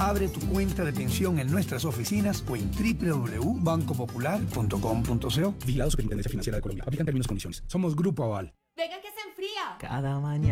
Abre tu cuenta de pensión en nuestras oficinas o en www.bancopopular.com.co. Vigilado Superintendencia Financiera de Colombia. Aplican términos y condiciones. Somos Grupo Aval. Venga que se enfría. Cada mañana